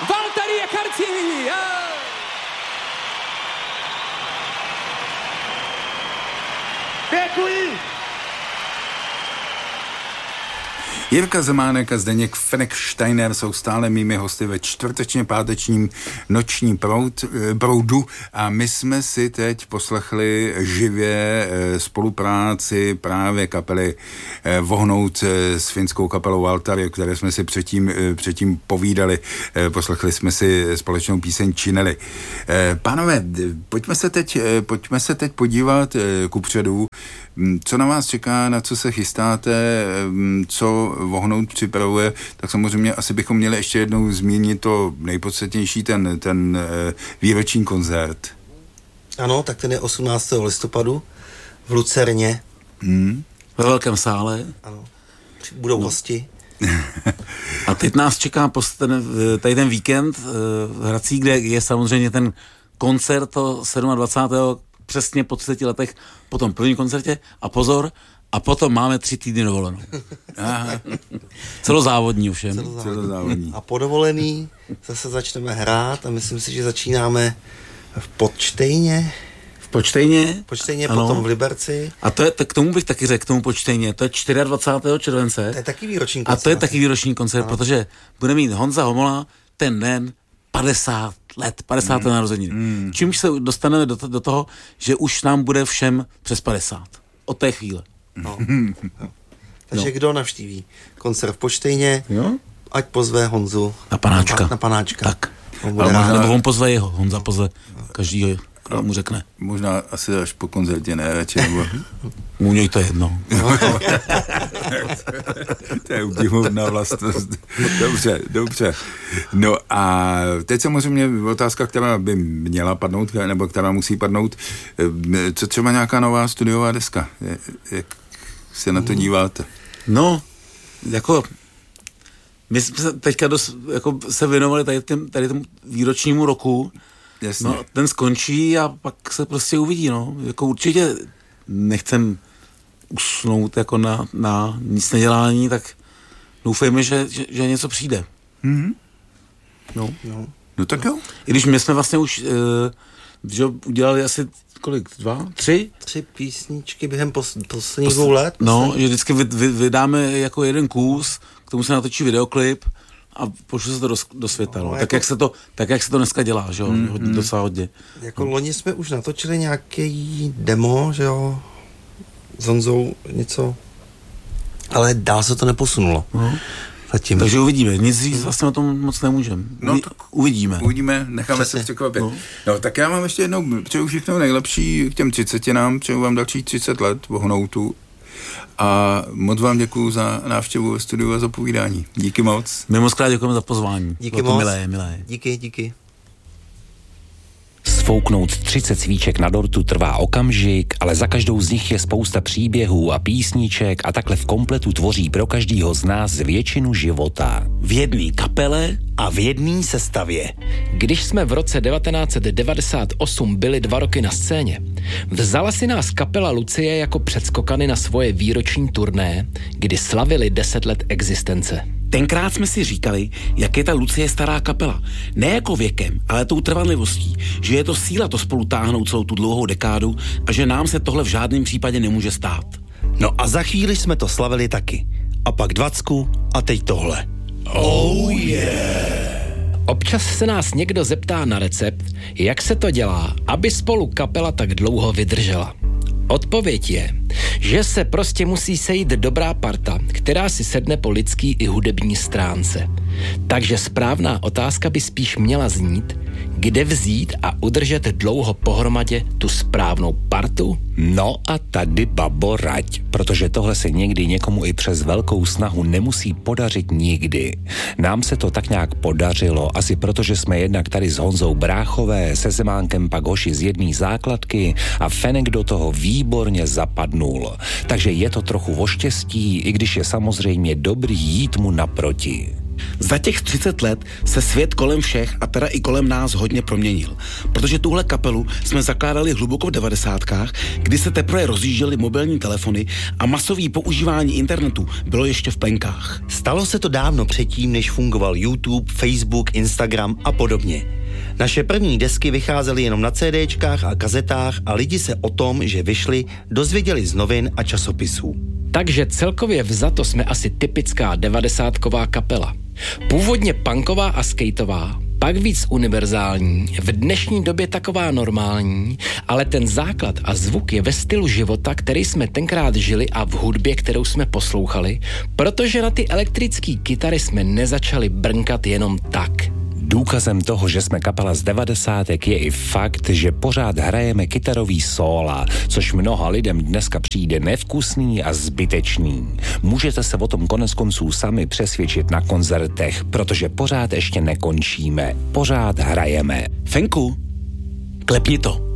Valtteri Icardi. Děkuji. Jirka Zemánek a Zdeněk Feneksteiner jsou stále mými hosty ve čtvrtečně pátečním nočním proudu a my jsme si teď poslechli živě spolupráci právě kapely Vohnout s finskou kapelou Valtteri, o které jsme si předtím povídali. Poslechli jsme si společnou píseň Čineli. Pánové, pojďme se teď podívat kupředu. Co na vás čeká, na co se chystáte, co Vohnout připravuje, tak samozřejmě asi bychom měli ještě jednou zmínit to nejpodstatnější, ten výroční koncert. Ano, tak ten je 18. listopadu v Lucerně. Ve velkém sále. Ano, budou hosti. A teď nás čeká tady ten víkend v Hradcích, kde je samozřejmě ten koncert 27. přesně po 30 letech po tom prvním koncertě a pozor, a potom máme 3 týdny dovolenou. Celozávodní ovšem. Celozávodní. A po dovolený zase začneme hrát a myslím si, že začínáme v Podštejně. Počtejně, potom v Liberci. A to je, tak k tomu bych taky řekl, k tomu Počtejně, to je 24. července. To je taky výroční koncert. A to je taky výroční koncert, protože bude mít Honza Homola ten den 50 let, 50. narozeniny. Čímž se dostaneme do toho, že už nám bude všem přes 50. Od té chvíle. No. Takže kdo navštíví koncert v Počtejně, ať pozve Honzu na Panáčka. Tak. Nebo on pozve jeho, Honza pozve každýho, kdo mu řekne. Možná asi až po koncertě, ne? Radši, nebo... U něj to je jedno. To je obdivuhodná vlastnost. Dobře. No a teď samozřejmě otázka, která by měla padnout, nebo která musí padnout. Co třeba nějaká nová studiová deska? Jak se na to díváte? No, jako my jsme se teďka se věnovali tady tomu výročnímu roku. Jasně. No, ten skončí a pak se prostě uvidí, no. Jako určitě nechcem usnout jako na nic nedělání, tak doufejme, že něco přijde. No tak jo. I když my jsme vlastně už že udělali asi kolik? 2? 3? 3 písničky během posledních 2 let. No, že vždycky vydáme jako jeden kus, k tomu se natočí videoklip a pošlu se to do světa, no. Tak jak se to dneska dělá, že jo, docela hodně. Jako loni jsme už natočili nějaký demo, že jo, s Honzou něco, ale dál se to neposunulo. Zatím. Takže uvidíme, nic říct vlastně o tom moc nemůžeme. No, tak uvidíme, necháme se překvapit. No, tak já mám ještě jednou, přeju všechno nejlepší k těm 30, přeju vám další 30 let Vohnoutu a moc vám děkuju za návštěvu ve studiu a za povídání. Díky moc. My moc krát děkujeme za pozvání. Díky moc. Milé. Díky. Sfouknout 30 svíček na dortu trvá okamžik, ale za každou z nich je spousta příběhů a písniček a takhle v kompletu tvoří pro každýho z nás většinu života. V jedné kapele a v jedné sestavě. Když jsme v roce 1998 byli 2 roky na scéně, vzala si nás kapela Lucie jako předskokany na svoje výroční turné, kdy slavili 10 let existence. Tenkrát jsme si říkali, jak je ta Lucie stará kapela. Ne jako věkem, ale tou trvanlivostí, že je to síla to spolu táhnout celou tu dlouhou dekádu a že nám se tohle v žádném případě nemůže stát. No a za chvíli jsme to slavili taky. A pak 20 a teď tohle. Oh yeah! Občas se nás někdo zeptá na recept, jak se to dělá, aby spolu kapela tak dlouho vydržela. Odpověď je, že se prostě musí sejít dobrá parta, která si sedne po lidský i hudební stránce. Takže správná otázka by spíš měla znít, kde vzít a udržet dlouho pohromadě tu správnou partu? No a tady babo rať, protože tohle se někdy někomu i přes velkou snahu nemusí podařit nikdy. Nám se to tak nějak podařilo, asi protože jsme jednak tady s Honzou Bráchové, se Zemánkem pak hoši z jedné základky a Fenek do toho výborně zapadnul. Takže je to trochu o štěstí, i když je samozřejmě dobrý jít mu naproti. Za těch 30 let se svět kolem všech a teda i kolem nás hodně proměnil. Protože tuhle kapelu jsme zakládali hluboko v 90kách, kdy se teprve rozjížděly mobilní telefony a masové používání internetu bylo ještě v plenkách. Stalo se to dávno předtím, než fungoval YouTube, Facebook, Instagram a podobně. Naše první desky vycházely jenom na CDčkách a kazetách a lidi se o tom, že vyšly, dozvěděli z novin a časopisů. Takže celkově vzato jsme asi typická 90ková kapela. Původně punková a skateová, pak víc univerzální, v dnešní době taková normální, ale ten základ a zvuk je ve stylu života, který jsme tenkrát žili a v hudbě, kterou jsme poslouchali, protože na ty elektrické kytary jsme nezačali brnkat jenom tak. Důkazem toho, že jsme kapela z 90. je i fakt, že pořád hrajeme kytarový sóla, což mnoha lidem dneska přijde nevkusný a zbytečný. Můžete se o tom koneckonců sami přesvědčit na koncertech, protože pořád ještě nekončíme. Pořád hrajeme. Fenku, klepni to.